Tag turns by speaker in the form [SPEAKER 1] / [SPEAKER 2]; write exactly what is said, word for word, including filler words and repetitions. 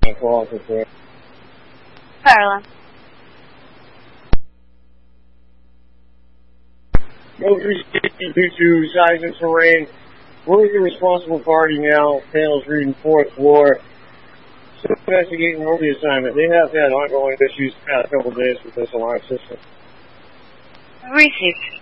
[SPEAKER 1] nine o'clock or so.
[SPEAKER 2] Carla.
[SPEAKER 1] Motor due to seismic terrain. We're the responsible party now. Panel's reading fourth floor. Still investigating over the assignment. They have had ongoing issues the past couple of days with this alarm system.
[SPEAKER 2] Received.